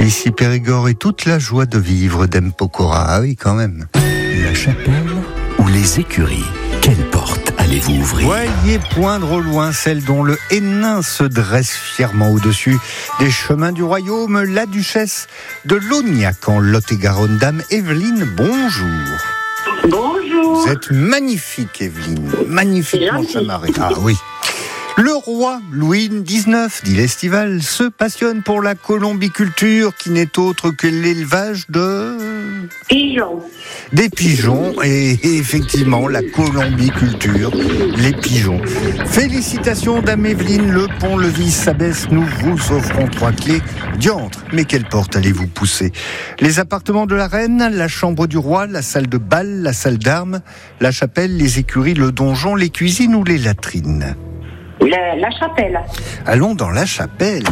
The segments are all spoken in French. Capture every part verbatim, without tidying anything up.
Et ici Périgord et toute la joie de vivre d'M. Pokora. Ah oui, quand même. La chapelle ou les écuries, quelle porte allez-vous ouvrir? Voyez poindre au loin celle dont le Hénin se dresse fièrement au-dessus des chemins du royaume, la duchesse de Laugnac en Lot-et-Garonne. Dame Evelyne, bonjour. Bonjour. Vous êtes magnifique, Evelyne, magnifiquement chamarrée. Ah oui. Le roi Louis dix-neuf, dit l'Estival, se passionne pour la colombiculture qui n'est autre que l'élevage de... Pigeons. Des pigeons, et effectivement, la colombiculture, les pigeons. Félicitations, Dame Evelyne, le pont-levis s'abaisse, nous vous offrons trois clés. Diantre, mais quelle porte allez-vous pousser? Les appartements de la reine, la chambre du roi, la salle de bal, la salle d'armes, la chapelle, les écuries, le donjon, les cuisines ou les latrines? La, la chapelle. Allons dans la chapelle.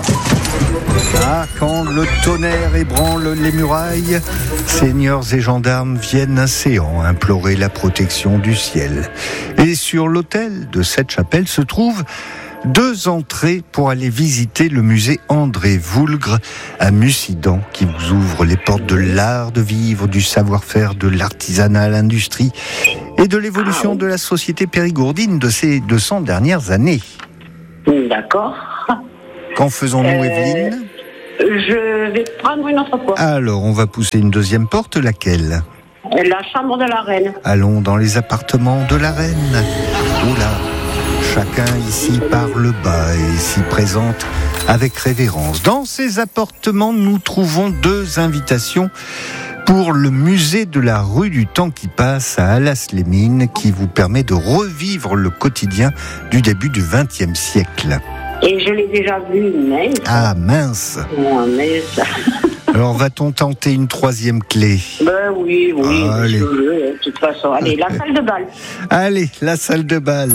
Ah, quand le tonnerre ébranle les murailles, seigneurs et gendarmes viennent incéants implorer la protection du ciel. Et sur l'autel de cette chapelle se trouvent deux entrées pour aller visiter le musée André Voulgre à Mussidan, qui vous ouvre les portes de l'art de vivre, du savoir-faire, de l'artisanat à l'industrie et de l'évolution de la société périgourdine de ces deux cents dernières années. D'accord. Qu'en faisons-nous, Euh, Evelyne? Je vais prendre une autre porte. Alors, on va pousser une deuxième porte, laquelle? La chambre de la reine. Allons dans les appartements de la reine. Oula, chacun ici parle bas et s'y présente avec révérence. Dans ces appartements, nous trouvons deux invitations pour le musée de la rue du temps qui passe à Alas-les-Mines, qui vous permet de revivre le quotidien du début du vingtième siècle. Et je l'ai déjà vu, mais... Ah mince. Non, mais ça... Alors va-t-on tenter une troisième clé? Ben oui, oui, Allez. je veux, de toute façon. Allez, la salle de bal. Allez, la salle de bal.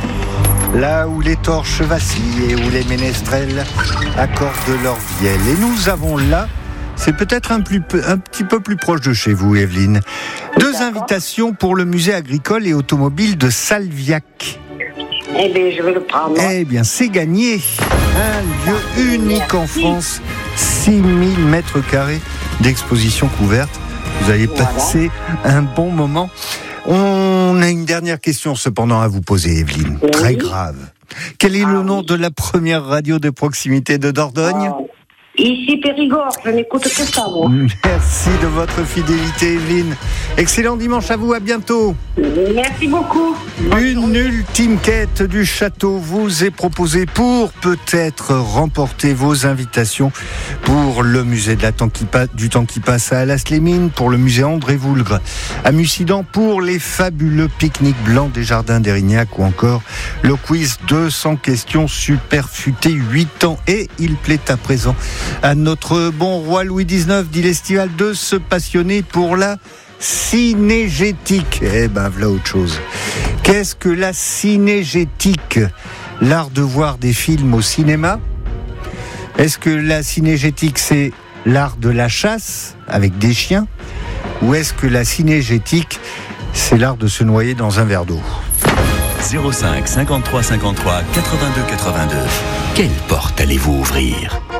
Là où les torches vacillent et où les ménestrels accordent leur vielle. Et nous avons là, c'est peut-être un, plus, un petit peu plus proche de chez vous, Evelyne, deux D'accord. invitations pour le musée agricole et automobile de Salviac. Eh bien, je vais le prendre. Eh bien, c'est gagné. Un lieu unique en France, six mille mètres carrés d'exposition couverte. Vous allez Voilà. passer un bon moment. On a une dernière question cependant à vous poser, Evelyne. Oui. Très grave. Quel est Ah, le nom oui. de la première radio de proximité de Dordogne? Ah, ici, Périgord, je n'écoute que ça, moi. Merci de votre fidélité, Evelyne. Excellent dimanche à vous, à bientôt. Merci beaucoup. Une ultime quête du château vous est proposée pour peut-être remporter vos invitations pour le musée de la temps qui passe, du temps qui passe à Alas-les-Mines, pour le musée André Voulgre à Mussidan, pour les fabuleux pique-niques blancs des jardins d'Érignac ou encore le quiz deux cents questions superfutées, huit ans. Et il plaît à présent à notre bon roi Louis dix-neuf, dit l'Estival, de se passionner pour la cinégétique. Eh ben, voilà autre chose. Qu'est-ce que la cinégétique? L'art de voir des films au cinéma? Est-ce que la cinégétique, c'est l'art de la chasse avec des chiens? Ou est-ce que la cinégétique, c'est l'art de se noyer dans un verre d'eau? zéro cinq cinquante-trois cinquante-trois quatre-vingt-deux quatre-vingt-deux. Quelle porte allez-vous ouvrir?